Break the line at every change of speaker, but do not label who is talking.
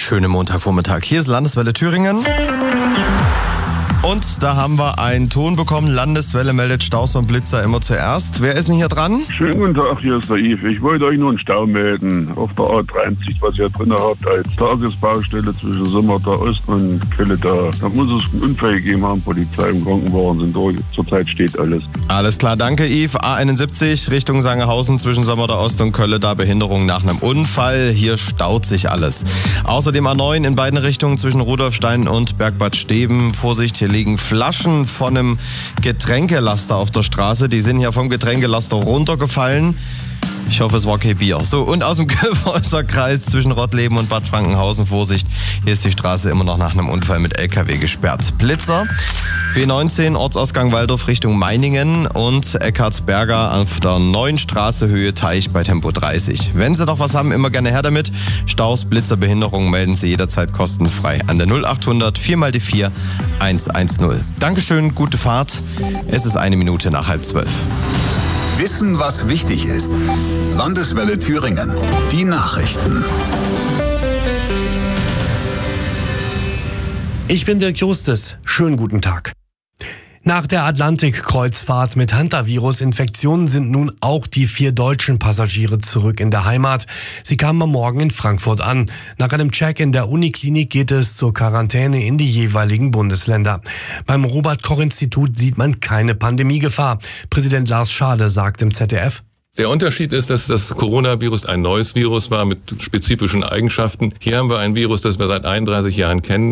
Schönen Montagvormittag. Hier ist Landeswelle Thüringen. Und da haben wir einen Ton bekommen. Landeswelle meldet Staus und Blitzer immer zuerst. Wer ist denn hier dran?
Schönen guten Tag, hier ist der Yves. Ich wollte euch nur einen Stau melden auf der A30, was ihr drin habt als Tagesbaustelle zwischen Sommerter Ost und Kölleda. Da muss es einen Unfall gegeben haben, Polizei und Krankenwagen sind durch. Zurzeit steht alles.
Alles klar, danke Yves. A71 Richtung Sangerhausen zwischen Sommerter Ost und Kölleda. Behinderung nach einem Unfall. Hier staut sich alles. Außerdem A9 in beiden Richtungen zwischen Rudolfstein und Bergbad Steben. Vorsicht, hier liegen Flaschen von einem Getränkelaster auf der Straße. Die sind hier vom Getränkelaster runtergefallen. Ich hoffe, es war kein Bier. So, und aus dem Kyffhäuser Kreis zwischen Rottleben und Bad Frankenhausen, Vorsicht, hier ist die Straße immer noch nach einem Unfall mit LKW gesperrt. Blitzer, B19, Ortsausgang Waldorf Richtung Meiningen und Eckartsberger auf der neuen Straße Höhe Teich bei Tempo 30. Wenn Sie noch was haben, immer gerne her damit. Staus, Blitzer, Behinderungen melden Sie jederzeit kostenfrei an der 0800 4x4 110. Dankeschön, gute Fahrt. Es ist 1 Minute nach 11:30.
Wissen, was wichtig ist. Landeswelle Thüringen. Die Nachrichten.
Ich bin Dirk Justus. Schönen guten Tag. Nach der Atlantik-Kreuzfahrt mit Hantavirus-Infektionen sind nun auch die 4 deutschen Passagiere zurück in der Heimat. Sie kamen am Morgen in Frankfurt an. Nach einem Check in der Uniklinik geht es zur Quarantäne in die jeweiligen Bundesländer. Beim Robert-Koch-Institut sieht man keine Pandemiegefahr. Präsident Lars Schade sagt im ZDF:
Der Unterschied ist, dass das Coronavirus ein neues Virus war mit spezifischen Eigenschaften. Hier haben wir ein Virus, das wir seit 31 Jahren kennen.